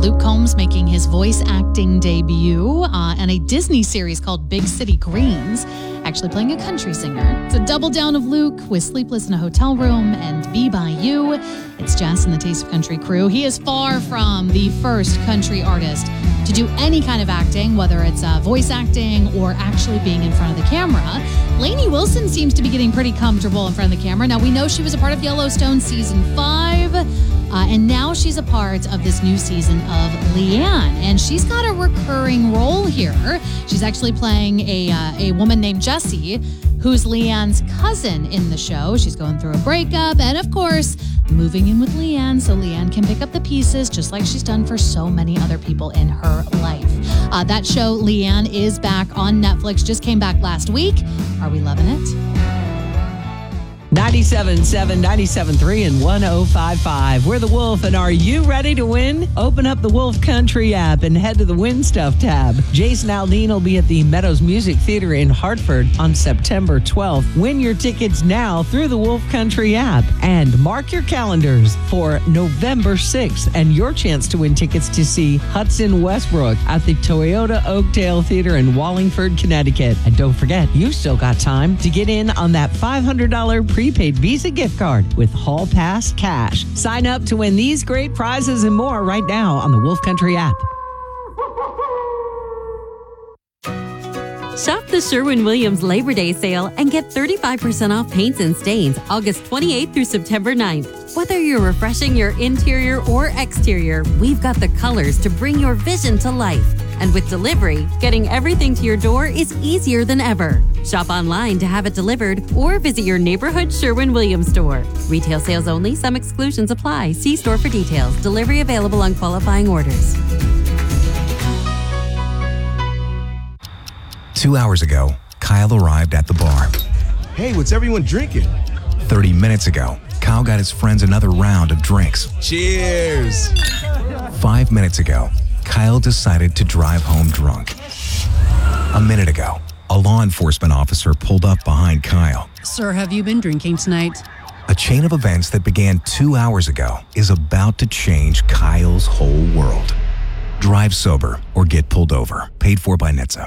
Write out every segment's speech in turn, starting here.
Luke Combs making his voice acting debut in a Disney series called Big City Greens, actually playing a country singer. It's a double down of Luke with Sleepless in a Hotel Room and Be By You. It's Jess and the Taste of Country crew. He is far from the first country artist to do any kind of acting, whether it's voice acting or actually being in front of the camera. Lainey Wilson seems to be getting pretty comfortable in front of the camera. Now, we know she was a part of Yellowstone Season 5, and now she's a part of this new season of Leanne, and she's got a recurring role here. She's actually playing a woman named Jessie, who's Leanne's cousin in the show. She's going through a breakup and, of course, moving in with Leanne so Leanne can pick up the pieces just like she's done for so many other people in her life. That show, Leanne, is back on Netflix. Just came back last week. Are we loving it? 97.7, 97.3, and 105.5. We're the Wolf, and are you ready to win? Open up the Wolf Country app and head to the Win Stuff tab. Jason Aldean will be at the Meadows Music Theater in Hartford on September 12th. Win your tickets now through the Wolf Country app. And mark your calendars for November 6th and your chance to win tickets to see Hudson Westbrook at the Toyota Oakdale Theater in Wallingford, Connecticut. And don't forget, you've still got time to get in on that $500 prepaid Visa gift card with Hall Pass Cash. Sign up to win these great prizes and more right now on the Wolf Country app. Shop the Sherwin-Williams Labor Day sale and get 35% off paints and stains August 28th through September 9th. Whether you're refreshing your interior or exterior, we've got the colors to bring your vision to life. And with delivery, getting everything to your door is easier than ever. Shop online to have it delivered or visit your neighborhood Sherwin-Williams store. Retail sales only. Some exclusions apply. See store for details. Delivery available on qualifying orders. 2 hours ago, Kyle arrived at the bar. Hey, what's everyone drinking? 30 minutes ago, Kyle got his friends another round of drinks. Cheers! 5 minutes ago, Kyle decided to drive home drunk. A minute ago, a law enforcement officer pulled up behind Kyle. Sir, have you been drinking tonight? A chain of events that began 2 hours ago is about to change Kyle's whole world. Drive sober or get pulled over. Paid for by NHTSA.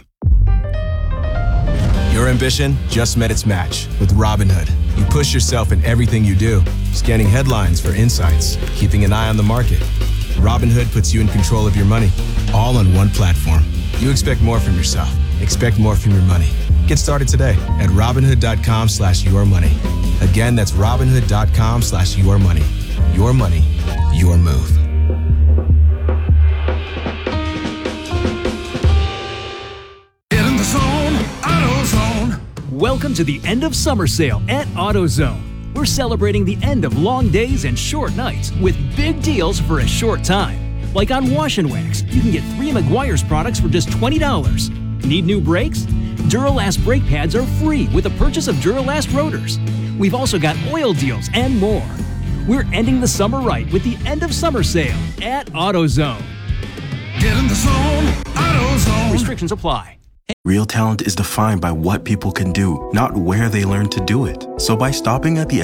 Your ambition just met its match with Robinhood. You push yourself in everything you do, scanning headlines for insights, keeping an eye on the market. Robinhood puts you in control of your money, all on one platform. You expect more from yourself. Expect more from your money. Get started today at Robinhood.com/yourmoney. Again, that's Robinhood.com/yourmoney. Your money, your move. Get in the zone, AutoZone. Welcome to the end of summer sale at AutoZone. We're celebrating the end of long days and short nights with big deals for a short time. Like on Wash and Wax, you can get 3 Meguiar's products for just $20. Need new brakes? Duralast brake pads are free with the purchase of Duralast rotors. We've also got oil deals and more. We're ending the summer right with the end of summer sale at AutoZone. Get in the zone, AutoZone. Restrictions apply. Real talent is defined by what people can do, not where they learn to do it. So by stopping at the